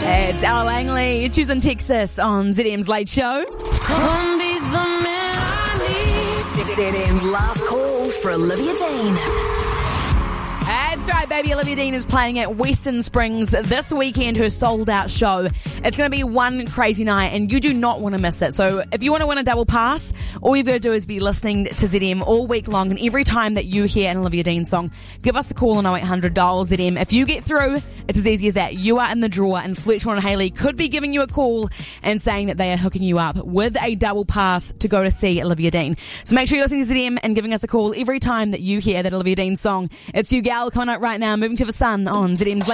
It's Ella Langley, choosing Texas on ZM's Late Show. ZM's last call for Olivia Dean. That's right, baby. Olivia Dean is playing at Western Springs this weekend, her sold-out show. It's going to be one crazy night, and you do not want to miss it. So if you want to win a double pass, all you've got to do is be listening to ZM all week long, and every time that you hear an Olivia Dean song, give us a call on 0800 dial ZM. If you get through, it's as easy as that. You are in the draw, and Fletcher and Haley could be giving you a call and saying that they are hooking you up with a double pass to go to see Olivia Dean. So make sure you're listening to ZM and giving us a call every time that you hear that Olivia Dean song. It's You Gal coming up right now, Moving to the Sun on ZM's